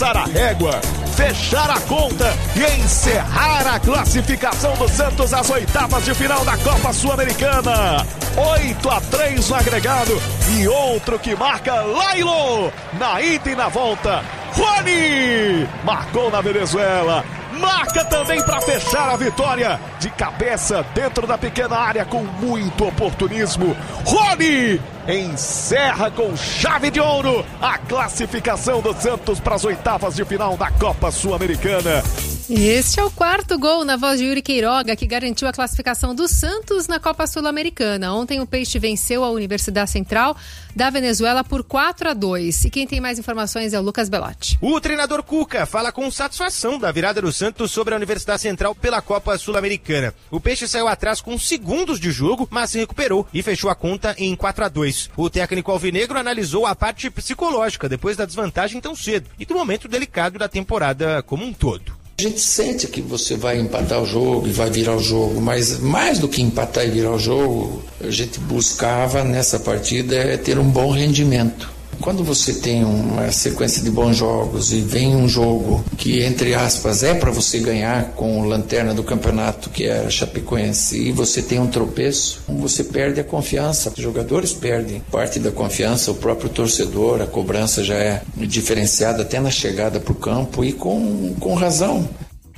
passar a régua, fechar a conta e encerrar a classificação do Santos às oitavas de final da Copa Sul-Americana. 8-3 no agregado e outro que marca Lailo na ida e na volta. Rony marcou na Venezuela. Marca também para fechar a vitória de cabeça dentro da pequena área com muito oportunismo. Rony encerra com chave de ouro a classificação do Santos para as oitavas de final da Copa Sul-Americana. Este é o quarto gol na voz de Yuri Queiroga, que garantiu a classificação do Santos na Copa Sul-Americana. Ontem o Peixe venceu a Universidade Central da Venezuela por 4-2. E quem tem mais informações é o Lucas Belotti. O treinador Cuca fala com satisfação da virada do Santos sobre a Universidade Central pela Copa Sul-Americana. O Peixe saiu atrás com segundos de jogo, mas se recuperou e fechou a conta em 4-2. O técnico alvinegro analisou a parte psicológica depois da desvantagem tão cedo e do momento delicado da temporada como um todo. A gente sente que você vai empatar o jogo e vai virar o jogo, mas mais do que empatar e virar o jogo, a gente buscava nessa partida ter um bom rendimento. Quando você tem uma sequência de bons jogos e vem um jogo que, entre aspas, é para você ganhar com o lanterna do campeonato, que é a Chapecoense, e você tem um tropeço, você perde a confiança. Os jogadores perdem parte da confiança, o próprio torcedor, a cobrança já é diferenciada até na chegada para o campo e com razão.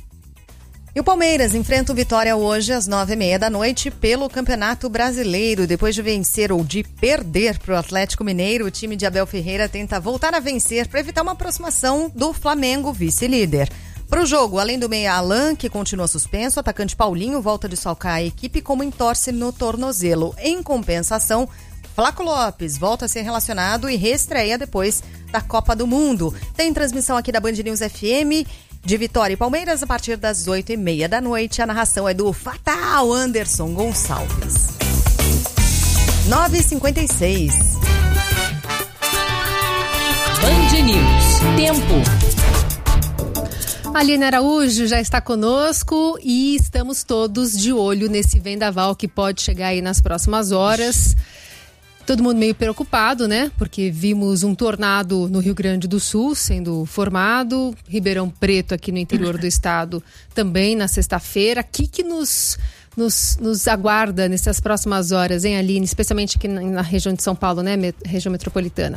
E o Palmeiras enfrenta o Vitória hoje às 9h30 da noite pelo Campeonato Brasileiro. Depois de vencer ou de perder para o Atlético Mineiro, o time de Abel Ferreira tenta voltar a vencer para evitar uma aproximação do Flamengo, vice-líder. Para o jogo, além do meia Alan, que continua suspenso, o atacante Paulinho volta a desfalcar a equipe como entorse no tornozelo. Em compensação, Flaco Lopes volta a ser relacionado e reestreia depois da Copa do Mundo. Tem transmissão aqui da Band News FM de Vitória e Palmeiras a partir das 8h30 da noite. A narração é do fatal Anderson Gonçalves. 9h56. Band News. Tempo. Aline Araújo já está conosco e estamos todos de olho nesse vendaval que pode chegar aí nas próximas horas. Todo mundo meio preocupado, né? Porque vimos um tornado no Rio Grande do Sul sendo formado, Ribeirão Preto aqui no interior do estado também na sexta-feira. O que nos aguarda nessas próximas horas, hein, Aline? Especialmente aqui na região de São Paulo, né? Região metropolitana.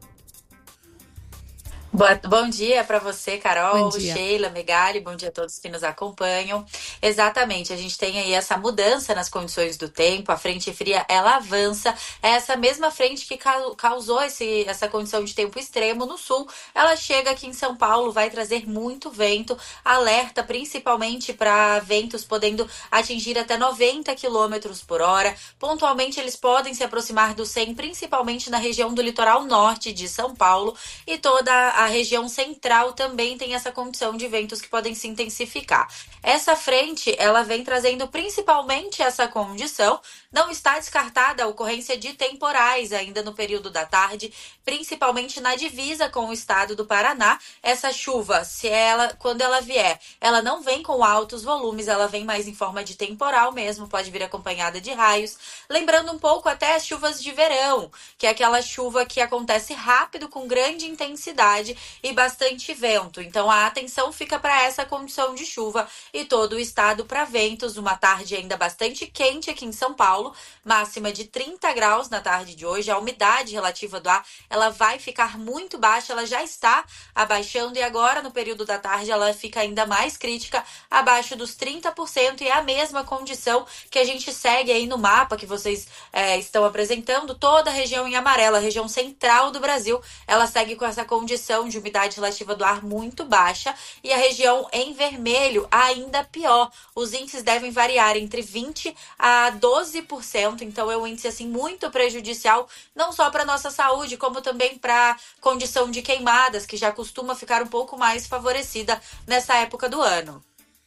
Bom dia para você, Carol, Sheila, Megali, bom dia a todos que nos acompanham. Exatamente, a gente tem aí essa mudança nas condições do tempo, a frente fria, ela avança, é essa mesma frente que causou essa condição de tempo extremo no sul, ela chega aqui em São Paulo, vai trazer muito vento, alerta principalmente para ventos podendo atingir até 90 km por hora, pontualmente eles podem se aproximar do 100, principalmente na região do litoral norte de São Paulo e toda a região central também tem essa condição de ventos que podem se intensificar. Essa frente, ela vem trazendo principalmente essa condição. Não está descartada a ocorrência de temporais ainda no período da tarde, principalmente na divisa com o estado do Paraná. Essa chuva, quando ela vier, ela não vem com altos volumes, ela vem mais em forma de temporal mesmo, pode vir acompanhada de raios. Lembrando um pouco até as chuvas de verão, que é aquela chuva que acontece rápido, com grande intensidade e bastante vento. Então a atenção fica para essa condição de chuva e todo o estado para ventos. Uma tarde ainda bastante quente aqui em São Paulo, máxima de 30 graus na tarde de hoje. A umidade relativa do ar, ela vai ficar muito baixa, ela já está abaixando e agora no período da tarde ela fica ainda mais crítica, abaixo dos 30%, e é a mesma condição que a gente segue aí no mapa que vocês estão apresentando. Toda a região em amarelo, a região central do Brasil, ela segue com essa condição de umidade relativa do ar muito baixa, e a região em vermelho ainda pior. Os índices devem variar entre 20% a 12%, então é um índice assim muito prejudicial, não só para a nossa saúde, como também para a condição de queimadas, que já costuma ficar um pouco mais favorecida nessa época do ano.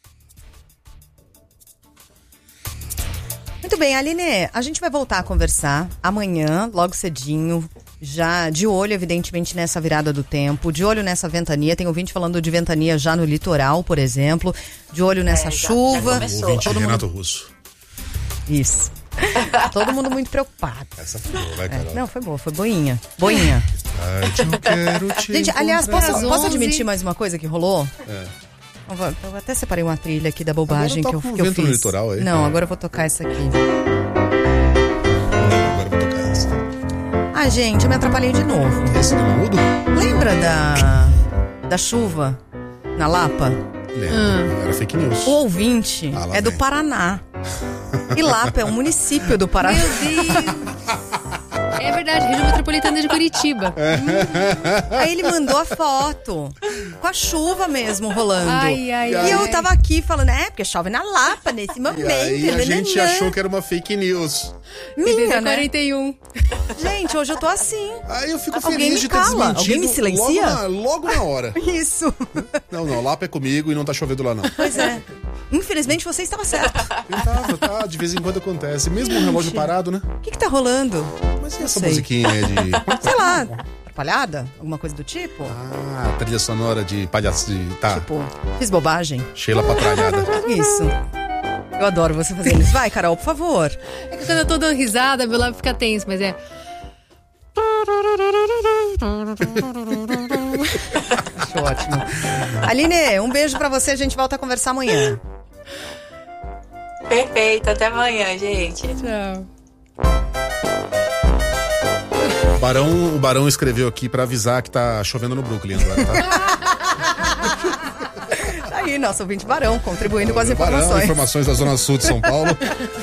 Muito bem, Aline, a gente vai voltar a conversar amanhã, logo cedinho, já de olho, evidentemente, nessa virada do tempo, de olho nessa ventania. Tem ouvinte falando de ventania já no litoral, por exemplo, de olho nessa chuva. O ouvinte Renato Russo. Isso. Todo mundo muito preocupado. Essa foi boa, vai, Carol. Não, foi boa, foi boinha. Boinha. eu quero te Gente, aliás, encontrar. posso admitir mais uma coisa que rolou? Eu até separei uma trilha aqui da bobagem que eu fiz. No litoral, aí. Não, agora eu vou tocar essa aqui. Agora eu vou tocar essa. Ah, gente, eu me atrapalhei de novo. Esse do Mamudo? Lembra da chuva na Lapa? Lembro, era fake news. O ouvinte é do Paraná. E Lapa é um município do Paraná. Meu Deus! É verdade, região metropolitana de Curitiba. Aí ele mandou a foto com a chuva mesmo rolando. Ai. E eu tava aqui falando, porque chove na Lapa nesse momento. E aí a gente achou que era uma fake news. Minha, né? 41. Gente, hoje eu tô assim. Aí eu fico Alguém feliz me de ter cala. desmentido. Alguém me silencia? Logo na hora. Isso. Não, Lapa é comigo e não tá chovendo lá, não. Pois é. Infelizmente você estava certo. Eu tava, de vez em quando acontece. Mesmo um relógio parado, né? O que tá rolando? Mas e essa musiquinha aí de... Sei lá, atrapalhada? Alguma coisa do tipo? Ah, trilha sonora de palhaço. Tá. Tipo, fiz bobagem? Sheila patralhada. Isso. Eu adoro você fazendo isso. Vai, Carol, por favor. É que quando eu tô dando risada, meu lábio fica tenso, mas é... Acho ótimo. Aline, um beijo pra você. A gente volta a conversar amanhã. Perfeito, até amanhã, gente. Tchau. O Barão escreveu aqui pra avisar que tá chovendo no Brooklyn agora, tá? Tá aí, nosso ouvinte Barão, contribuindo com as Barão, informações. informações da Zona Sul de São Paulo.